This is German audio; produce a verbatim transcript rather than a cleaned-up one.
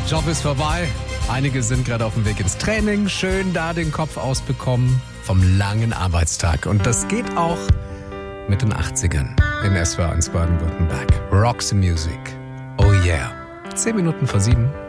Job ist vorbei. Einige sind gerade auf dem Weg ins Training. Schön da den Kopf ausbekommen vom langen Arbeitstag. Und das geht auch mit den achtzigern in S W R eins Baden-Württemberg. Roxy Music. Oh yeah. Zehn Minuten vor sieben.